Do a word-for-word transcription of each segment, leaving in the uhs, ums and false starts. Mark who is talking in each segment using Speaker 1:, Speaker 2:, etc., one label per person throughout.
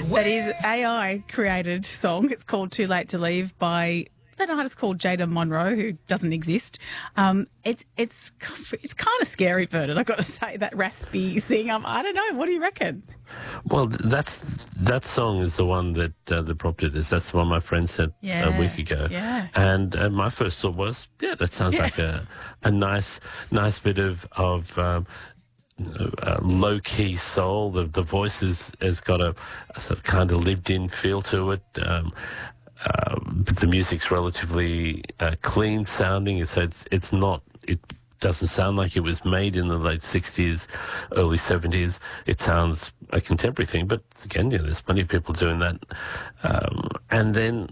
Speaker 1: That is A I created song. It's called Too Late to Leave by an artist called Jada Monroe, who doesn't exist. Um, it's it's it's kind of scary, Bernard. I've got to say, that raspy thing. Um, I don't know. What do you reckon?
Speaker 2: Well, that's that song is the one that uh, that prompted this. That's the one my friend sent
Speaker 1: Yeah,
Speaker 2: a week ago.
Speaker 1: yeah.
Speaker 2: And uh, my first thought was, yeah, that sounds
Speaker 1: Yeah.
Speaker 2: like a a nice nice bit of of. Um, Uh, low-key soul. The the voice is, has got a, a sort of kind of lived-in feel to it. Um, uh, but the music's relatively uh, clean sounding, so it's it's not. It doesn't sound like it was made in the late sixties, early seventies. It sounds a contemporary thing, but again, yeah, there's plenty of people doing that. Um, and then,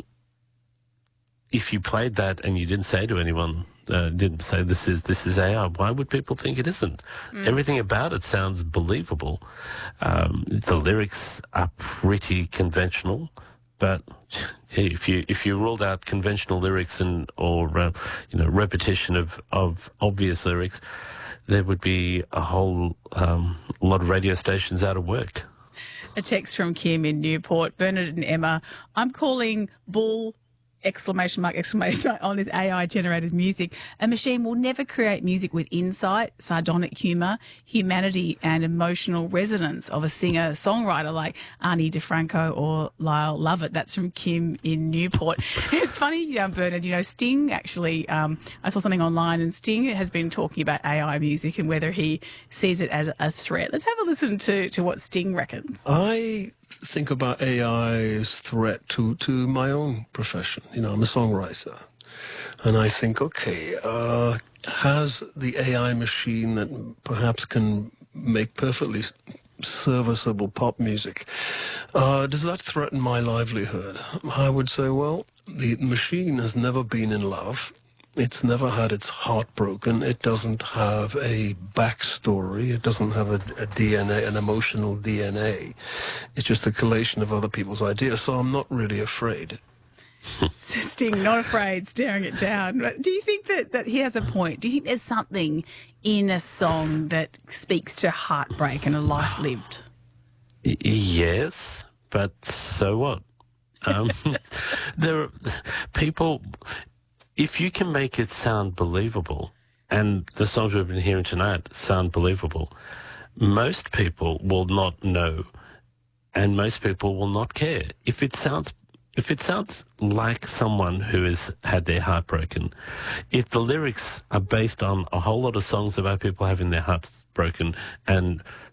Speaker 2: if you played that and you didn't say to anyone. Uh, didn't say this is this is A I. Why would people think it isn't? Mm. Everything about it sounds believable. Um, the lyrics are pretty conventional, but yeah, if you if you ruled out conventional lyrics and or uh, you know repetition of of obvious lyrics, there would be a whole um, lot of radio stations out of work.
Speaker 1: A text from Kim in Newport. Bernard and Emma, I'm calling bull. Exclamation mark, exclamation mark on this A I-generated music. A machine will never create music with insight, sardonic humour, humanity and emotional resonance of a singer-songwriter like Ani DeFranco or Lyle Lovett. That's from Kim in Newport. It's funny, um, Bernard, you know, Sting actually, um, I saw something online and Sting has been talking about A I music and whether he sees it as a threat. Let's have a listen to, to what Sting reckons.
Speaker 3: I think about A I's threat to, to my own profession. You know, I'm a songwriter. And I think, okay, uh, has the A I machine that perhaps can make perfectly serviceable pop music, uh, does that threaten my livelihood? I would say, well, the machine has never been in love. It's never had its heart broken. It doesn't have a backstory. It doesn't have a, a D N A, an emotional D N A. It's just a collation of other people's ideas. So I'm not really afraid.
Speaker 1: Sting, not afraid, staring it down. But do you think that, that he has a point? Do you think there's something in a song that speaks to heartbreak and a life lived?
Speaker 2: Y- yes, but so what? Um, there are people... If you can make it sound believable, and the songs we've been hearing tonight sound believable, most people will not know, and most people will not care. If it sounds, if it sounds like someone who has had their heart broken, if the lyrics are based on a whole lot of songs about people having their hearts broken, and